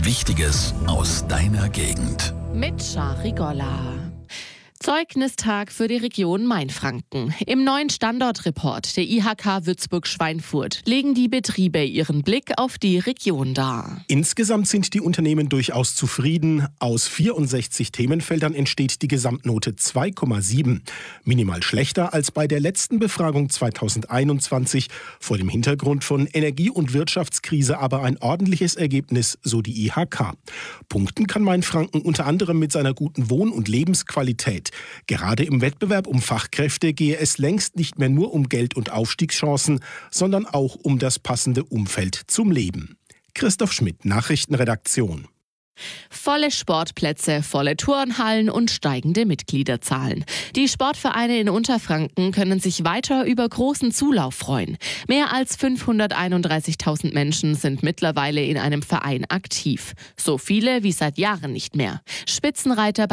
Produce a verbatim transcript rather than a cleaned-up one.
Wichtiges aus deiner Gegend. Mit Scharigolla. Zeugnistag für die Region Mainfranken. Im neuen Standortreport der I H K Würzburg-Schweinfurt legen die Betriebe ihren Blick auf die Region dar. Insgesamt sind die Unternehmen durchaus zufrieden. Aus vierundsechzig Themenfeldern entsteht die Gesamtnote zwei Komma sieben. Minimal schlechter als bei der letzten Befragung zweitausendeinundzwanzig. Vor dem Hintergrund von Energie- und Wirtschaftskrise aber ein ordentliches Ergebnis, so die I H K. Punkten kann Mainfranken unter anderem mit seiner guten Wohn- und Lebensqualität. Gerade im Wettbewerb um Fachkräfte gehe es längst nicht mehr nur um Geld und Aufstiegschancen, sondern auch um das passende Umfeld zum Leben. Christoph Schmidt, Nachrichtenredaktion. Volle Sportplätze, volle Turnhallen und steigende Mitgliederzahlen. Die Sportvereine in Unterfranken können sich weiter über großen Zulauf freuen. Mehr als fünfhunderteinunddreißigtausend Menschen sind mittlerweile in einem Verein aktiv. So viele wie seit Jahren nicht mehr. Spitzenreiter